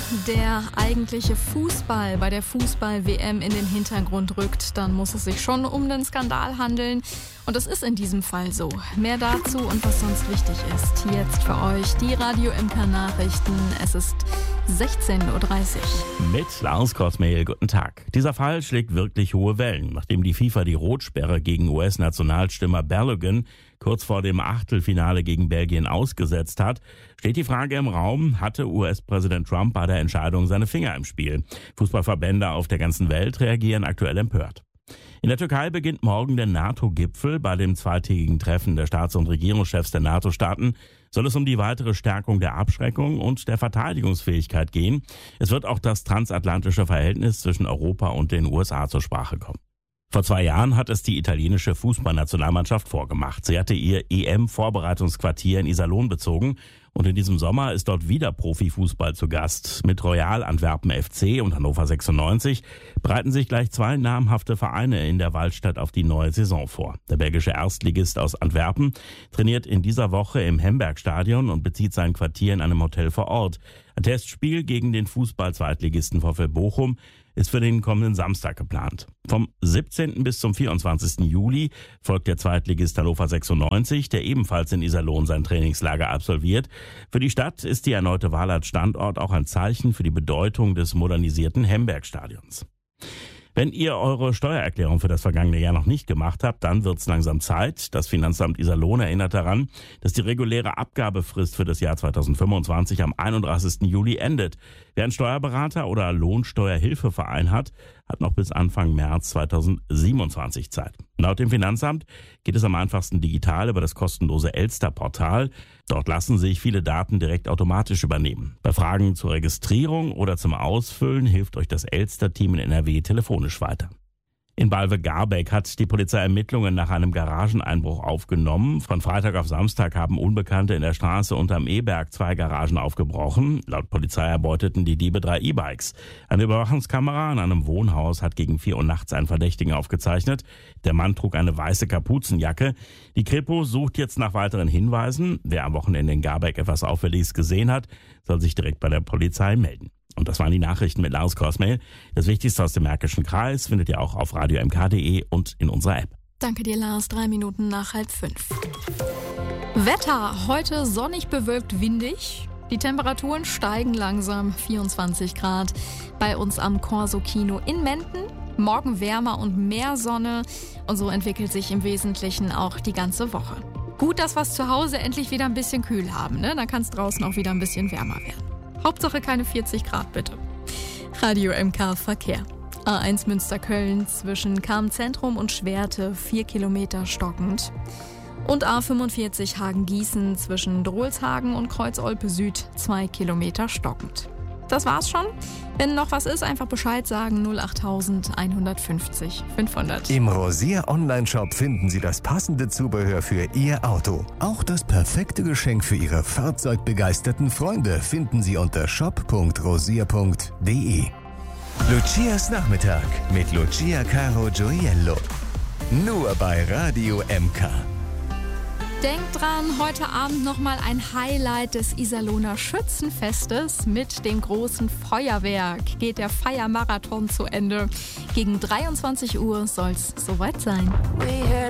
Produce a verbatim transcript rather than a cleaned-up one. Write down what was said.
der eigentliche Fußball bei der Fußball-W M in den Hintergrund rückt, dann muss es sich schon um den Skandal handeln. Und das ist in diesem Fall so. Mehr dazu und was sonst wichtig ist. Jetzt für euch die Radio M K Nachrichten. Es ist sechzehn Uhr dreißig. Mit Lars Korsmail, guten Tag. Dieser Fall schlägt wirklich hohe Wellen. Nachdem die FIFA die Rotsperre gegen U S-Nationalstürmer Balogun kurz vor dem Achtelfinale gegen Belgien ausgesetzt hat, steht die Frage im Raum, hatte U S-Präsident Trump bei der Entscheidung seine Finger im Spiel? Fußballverbände auf der ganzen Welt reagieren aktuell empört. In der Türkei beginnt morgen der NATO-Gipfel. Bei dem zweitägigen Treffen der Staats- und Regierungschefs der NATO-Staaten soll es um die weitere Stärkung der Abschreckung und der Verteidigungsfähigkeit gehen. Es wird auch das transatlantische Verhältnis zwischen Europa und den U S A zur Sprache kommen. Vor zwei Jahren hat es die italienische Fußballnationalmannschaft vorgemacht. Sie hatte ihr E M-Vorbereitungsquartier in Iserlohn bezogen und in diesem Sommer ist dort wieder Profifußball zu Gast. Mit Royal Antwerpen F C und Hannover sechsundneunzig bereiten sich gleich zwei namhafte Vereine in der Waldstadt auf die neue Saison vor. Der belgische Erstligist aus Antwerpen trainiert in dieser Woche im Hembergstadion und bezieht sein Quartier in einem Hotel vor Ort. Ein Testspiel gegen den Fußball-Zweitligisten VfL Bochum ist für den kommenden Samstag geplant. Vom siebzehnten bis zum vierundzwanzigsten Juli folgt der Zweitligist Hannover sechsundneunzig, der ebenfalls in Iserlohn sein Trainingslager absolviert. Für die Stadt ist die erneute Wahl als Standort auch ein Zeichen für die Bedeutung des modernisierten Hembergstadions. Wenn ihr eure Steuererklärung für das vergangene Jahr noch nicht gemacht habt, dann wird's langsam Zeit. Das Finanzamt Iserlohn erinnert daran, dass die reguläre Abgabefrist für das Jahr zweitausendfünfundzwanzig am einunddreißigsten Juli endet. Wer einen Steuerberater oder Lohnsteuerhilfeverein hat, hat noch bis Anfang März zweitausendsiebenundzwanzig Zeit. Laut dem Finanzamt geht es am einfachsten digital über das kostenlose Elster-Portal. Dort lassen sich viele Daten direkt automatisch übernehmen. Bei Fragen zur Registrierung oder zum Ausfüllen hilft euch das Elster-Team in N R W telefonisch weiter. In Balve-Garbeck hat die Polizei Ermittlungen nach einem Garageneinbruch aufgenommen. Von Freitag auf Samstag haben Unbekannte in der Straße unterm E-Berg zwei Garagen aufgebrochen. Laut Polizei erbeuteten die Diebe drei E-Bikes. Eine Überwachungskamera in einem Wohnhaus hat gegen vier Uhr nachts einen Verdächtigen aufgezeichnet. Der Mann trug eine weiße Kapuzenjacke. Die Kripo sucht jetzt nach weiteren Hinweisen. Wer am Wochenende in Garbeck etwas Auffälliges gesehen hat, soll sich direkt bei der Polizei melden. Und das waren die Nachrichten mit Lars Korsmail. Das Wichtigste aus dem Märkischen Kreis findet ihr auch auf radio m k punkt d e und in unserer App. Danke dir, Lars. Drei Minuten nach halb fünf. Wetter. Heute sonnig bewölkt, windig. Die Temperaturen steigen langsam. vierundzwanzig Grad bei uns am Corso Kino in Menden. Morgen wärmer und mehr Sonne. Und so entwickelt sich im Wesentlichen auch die ganze Woche. Gut, dass wir es zu Hause endlich wieder ein bisschen kühl haben, ne? Dann kann es draußen auch wieder ein bisschen wärmer werden. Hauptsache keine vierzig Grad, bitte. Radio M K Verkehr. A eins Münster-Köln zwischen Cham-Zentrum und Schwerte vier Kilometer stockend. Und A fünfundvierzig Hagen-Gießen zwischen Drolshagen und Kreuz-Olpe Süd zwei Kilometer stockend. Das war's schon. Wenn noch was ist, einfach Bescheid sagen. null acht eins fünfzig fünfhundert. Im Rosier Online-Shop finden Sie das passende Zubehör für Ihr Auto. Auch das perfekte Geschenk für Ihre fahrzeugbegeisterten Freunde finden Sie unter shop punkt rosier punkt d e. Lucias Nachmittag mit Lucia Caro Gioiello. Nur bei Radio M K. Denkt dran, heute Abend nochmal ein Highlight des Iserlohner Schützenfestes. Mit dem großen Feuerwerk geht der Feiermarathon zu Ende. Gegen dreiundzwanzig Uhr soll's soweit sein.